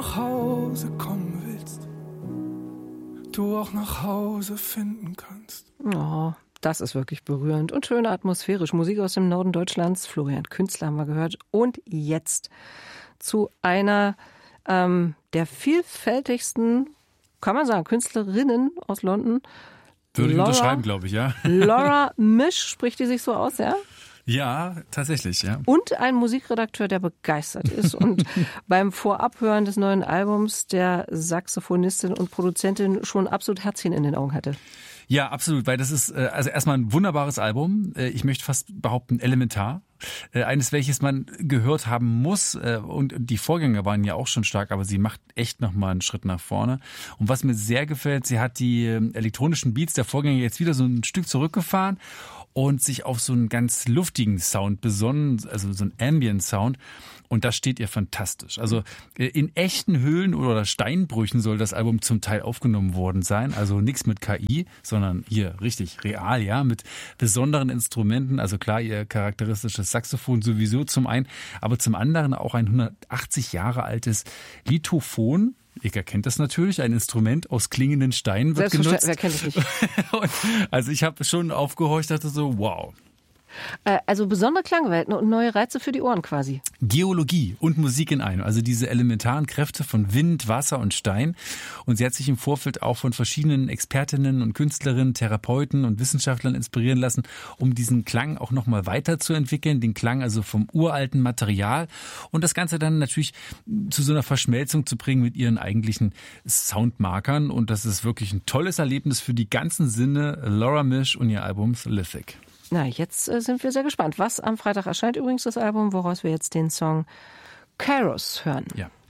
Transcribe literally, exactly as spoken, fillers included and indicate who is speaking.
Speaker 1: nach Hause kommen willst, du auch nach Hause finden kannst.
Speaker 2: Oh, das ist wirklich berührend und schön atmosphärisch. Musik aus dem Norden Deutschlands. Florian Künstler haben wir gehört. Und jetzt zu einer ähm, der vielfältigsten, kann man sagen, Künstlerinnen aus London.
Speaker 3: Würde ich
Speaker 2: Laura,
Speaker 3: unterschreiben, glaube ich, ja.
Speaker 2: Laura Misch, spricht die sich so aus, ja?
Speaker 3: Ja, tatsächlich, ja.
Speaker 2: Und ein Musikredakteur, der begeistert ist und beim Vorabhören des neuen Albums der Saxophonistin und Produzentin schon absolut Herzchen in den Augen hatte.
Speaker 3: Ja, absolut, weil das ist äh, also erstmal ein wunderbares Album. Äh, ich möchte fast behaupten, elementar. Äh, eines, welches man gehört haben muss. Äh, und die Vorgänger waren ja auch schon stark, aber sie macht echt nochmal einen Schritt nach vorne. Und was mir sehr gefällt, sie hat die äh, elektronischen Beats der Vorgänger jetzt wieder so ein Stück zurückgefahren und sich auf so einen ganz luftigen Sound besonnen, also so einen Ambient-Sound. Und das steht ihr fantastisch. Also in echten Höhlen oder Steinbrüchen soll das Album zum Teil aufgenommen worden sein. Also nichts mit K I, sondern hier richtig real, ja, mit besonderen Instrumenten. Also klar, ihr charakteristisches Saxophon sowieso zum einen, aber zum anderen auch ein hundertachtzig Jahre altes Lithophon. Ihr kennt das natürlich, ein Instrument aus klingenden Steinen wird genutzt.
Speaker 2: Wer kennt es nicht?
Speaker 3: Also ich habe schon aufgehorcht, dachte so, wow.
Speaker 2: Also besondere Klangwelten und neue Reize für die Ohren quasi.
Speaker 3: Geologie und Musik in einem, also diese elementaren Kräfte von Wind, Wasser und Stein. Und sie hat sich im Vorfeld auch von verschiedenen Expertinnen und Künstlerinnen, Therapeuten und Wissenschaftlern inspirieren lassen, um diesen Klang auch nochmal weiterzuentwickeln, den Klang also vom uralten Material und das Ganze dann natürlich zu so einer Verschmelzung zu bringen mit ihren eigentlichen Soundmarkern. Und das ist wirklich ein tolles Erlebnis für die ganzen Sinne. Laura Misch und ihr Album Lithic.
Speaker 2: Na, jetzt äh, sind wir sehr gespannt. Was am Freitag erscheint übrigens das Album, woraus wir jetzt den Song Kairos hören.
Speaker 3: Ja.